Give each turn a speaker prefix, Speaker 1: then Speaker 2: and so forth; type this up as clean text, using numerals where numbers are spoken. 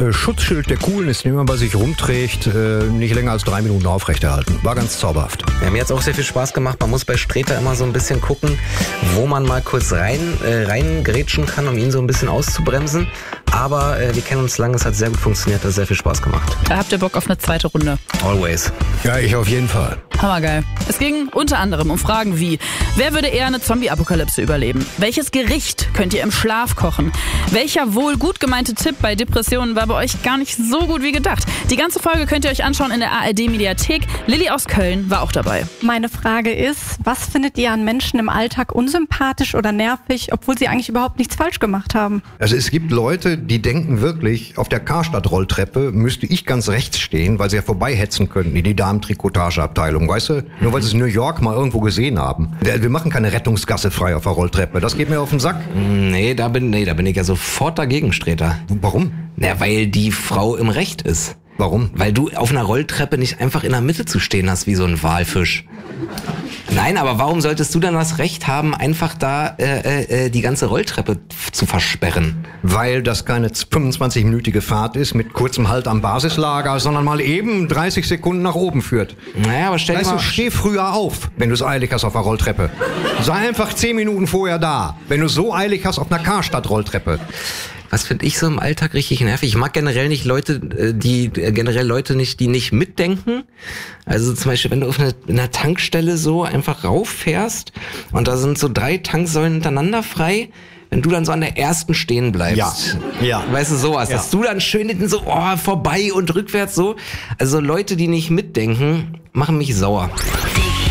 Speaker 1: Schutzschild der Coolness, den man bei sich rumträgt, nicht länger als 3 Minuten aufrechterhalten. War ganz zauberhaft.
Speaker 2: Ja, mir hat es auch sehr viel Spaß gemacht. Man muss bei Sträter immer so ein bisschen gucken, wo man mal kurz reingrätschen kann, um ihn so ein bisschen auszubremsen. Aber wir kennen uns lange, es hat sehr gut funktioniert, hat sehr viel Spaß gemacht.
Speaker 3: Da habt ihr Bock auf eine zweite Runde?
Speaker 2: Always.
Speaker 1: Ja, ich auf jeden Fall.
Speaker 3: Hammergeil. Es ging unter anderem um Fragen wie: Wer würde eher eine Zombie-Apokalypse überleben? Welches Gericht könnt ihr im Schlaf kochen? Welcher wohl gut gemeinte Tipp bei Depressionen war bei euch gar nicht so gut wie gedacht? Die ganze Folge könnt ihr euch anschauen in der ARD-Mediathek. Lilly aus Köln war auch dabei.
Speaker 4: Meine Frage ist, was findet ihr an Menschen im Alltag unsympathisch oder nervig, obwohl sie eigentlich überhaupt nichts falsch gemacht haben?
Speaker 1: Also es gibt Leute, die denken wirklich, auf der Karstadt-Rolltreppe müsste ich ganz rechts stehen, weil sie ja vorbeihetzen könnten in die Damen-Trikotageabteilung, weißt du? Nur weil sie es in New York mal irgendwo gesehen haben. Wir machen keine Rettungsgasse frei auf der Rolltreppe. Das geht mir auf den Sack.
Speaker 2: Nee, da bin ich ja sofort dagegen, Sträter.
Speaker 1: Warum?
Speaker 2: Na, weil die Frau im Recht ist.
Speaker 1: Warum?
Speaker 2: Weil du auf einer Rolltreppe nicht einfach in der Mitte zu stehen hast wie so ein Walfisch. Nein, aber warum solltest du dann das Recht haben, einfach da die ganze Rolltreppe zu versperren?
Speaker 1: Weil das keine 25-minütige Fahrt ist mit kurzem Halt am Basislager, sondern mal eben 30 Sekunden nach oben führt.
Speaker 2: Naja, aber stell dir mal...
Speaker 1: Steh früher auf, wenn du es eilig hast auf der Rolltreppe. Sei einfach 10 Minuten vorher da, wenn du so eilig hast auf einer Karstadt-Rolltreppe.
Speaker 2: Was finde ich so im Alltag richtig nervig? Ich mag generell nicht Leute, die nicht mitdenken. Also zum Beispiel, wenn du in einer Tankstelle so einfach rauffährst und da sind so 3 Tanksäulen hintereinander frei, wenn du dann so an der ersten stehen bleibst.
Speaker 1: Ja.
Speaker 2: Weißt du, sowas.
Speaker 1: Ja.
Speaker 2: Dass du dann schön hinten so vorbei und rückwärts so. Also Leute, die nicht mitdenken, machen mich sauer.